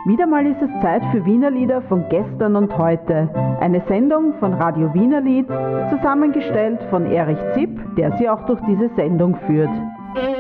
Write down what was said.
Wieder mal ist es Zeit für Wienerlieder von gestern und heute. Eine Sendung von Radio Wienerlied, zusammengestellt von Erich Zipp, der Sie auch durch diese Sendung führt.